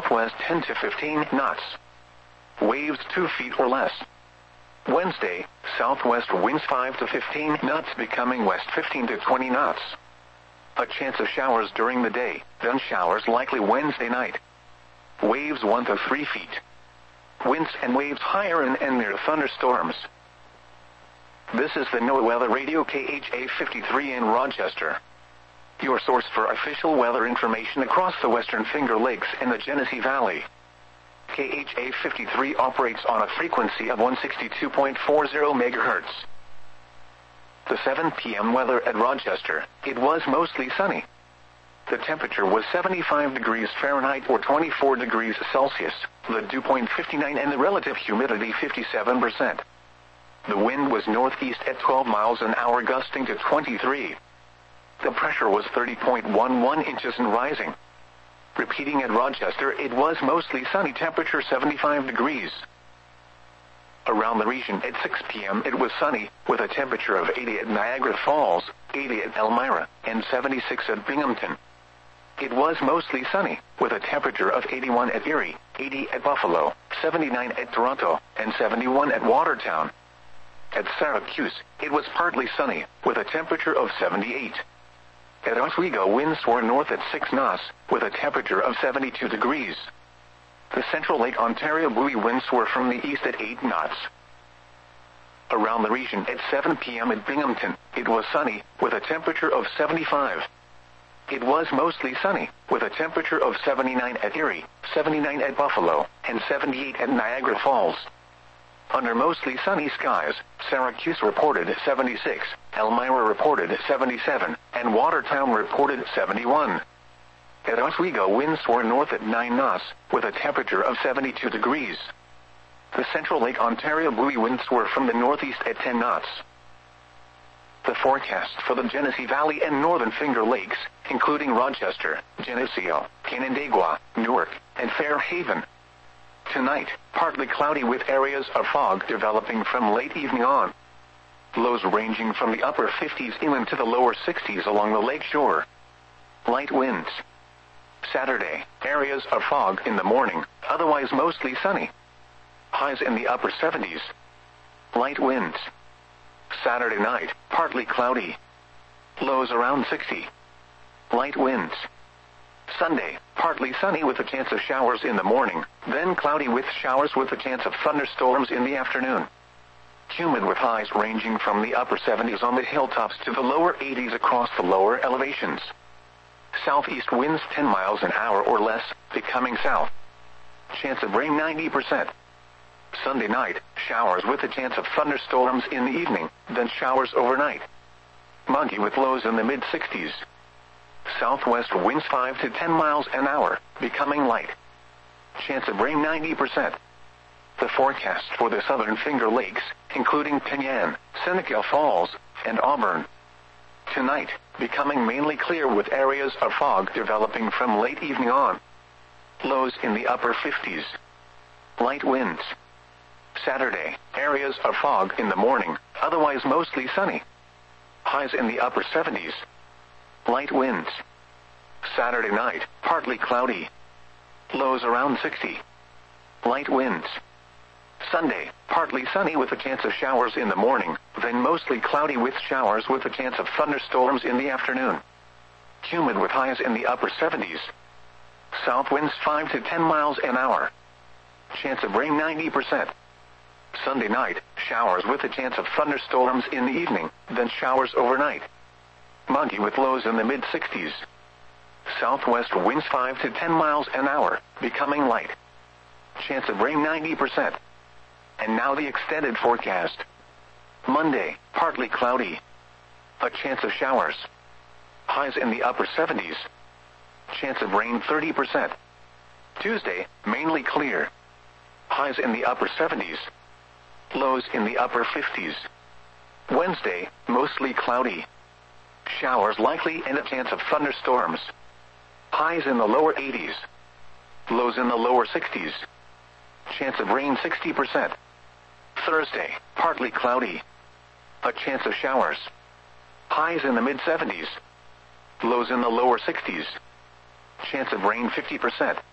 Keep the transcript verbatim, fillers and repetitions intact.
southwest ten to fifteen knots. Waves two feet or less. Wednesday, southwest winds five to fifteen knots becoming west fifteen to twenty knots. A chance of showers during the day, then showers likely Wednesday night. Waves one to three feet. Winds and waves higher in and near thunderstorms. This is the NOAA Weather Radio K H A fifty-three in Rochester. Your source for official weather information across the Western Finger Lakes and the Genesee Valley. K H A fifty-three operates on a frequency of one sixty-two point four zero megahertz. The seven p m weather at Rochester, it was mostly sunny. The temperature was seventy-five degrees Fahrenheit or twenty-four degrees Celsius, the dew point fifty-nine and the relative humidity fifty-seven percent. The wind was northeast at twelve miles an hour gusting to twenty-three. The pressure was thirty point one one inches and rising. Repeating at Rochester, it was mostly sunny, temperature seventy-five degrees. Around the region at six p m it was sunny, with a temperature of eighty at Niagara Falls, eighty at Elmira, and seventy-six at Binghamton. It was mostly sunny, with a temperature of eighty-one at Erie, eighty at Buffalo, seventy-nine at Toronto, and seventy-one at Watertown. At Syracuse, it was partly sunny, with a temperature of seventy-eight. At Oswego, winds were north at six knots, with a temperature of seventy-two degrees. The central Lake Ontario buoy winds were from the east at eight knots. Around the region at seven p m at Binghamton, it was sunny, with a temperature of seventy-five. It was mostly sunny, with a temperature of seventy-nine at Erie, seventy-nine at Buffalo, and seventy-eight at Niagara Falls. Under mostly sunny skies, Syracuse reported seventy-six, Elmira reported seventy-seven, and Watertown reported seventy-one. At Oswego, winds were north at nine knots, with a temperature of seventy-two degrees. The central Lake Ontario buoy winds were from the northeast at ten knots. The forecast for the Genesee Valley and Northern Finger Lakes, including Rochester, Geneseo, Canandaigua, Newark, and Fairhaven. Tonight, partly cloudy with areas of fog developing from late evening on. Lows ranging from the upper fifties inland to the lower sixties along the lake shore. Light winds. Saturday, areas of fog in the morning, otherwise mostly sunny. Highs in the upper seventies. Light winds. Saturday night, partly cloudy. Lows around sixty. Light winds. Sunday, partly sunny with a chance of showers in the morning, then cloudy with showers with a chance of thunderstorms in the afternoon. Humid with highs ranging from the upper seventies on the hilltops to the lower eighties across the lower elevations. Southeast winds ten miles an hour or less, becoming south. Chance of rain ninety percent. Sunday night, showers with a chance of thunderstorms in the evening, then showers overnight. Muggy with lows in the mid-sixties. Southwest winds five to ten miles an hour, becoming light. Chance of rain ninety percent. The forecast for the Southern Finger Lakes, including Penyan, Seneca Falls, and Auburn. Tonight, becoming mainly clear with areas of fog developing from late evening on. Lows in the upper fifties. Light winds. Saturday, areas of fog in the morning, otherwise mostly sunny. Highs in the upper seventies. Light winds. Saturday night, partly cloudy. Lows around sixty. Light winds. Sunday, partly sunny with a chance of showers in the morning, then mostly cloudy with showers with a chance of thunderstorms in the afternoon. Humid with highs in the upper seventies. South winds five to ten miles an hour. Chance of rain ninety percent. Sunday night, showers with a chance of thunderstorms in the evening, then showers overnight. Muggy with lows in the mid-sixties. Southwest winds five to ten miles an hour, becoming light. Chance of rain ninety percent. And now the extended forecast. Monday, partly cloudy. A chance of showers. Highs in the upper seventies. Chance of rain thirty percent. Tuesday, mainly clear. Highs in the upper seventies. Lows in the upper fifties. Wednesday, mostly cloudy. Showers likely and a chance of thunderstorms. Highs in the lower eighties. Lows in the lower sixties. Chance of rain sixty percent. Thursday, partly cloudy. A chance of showers. Highs in the mid seventies. Lows in the lower sixties. Chance of rain fifty percent.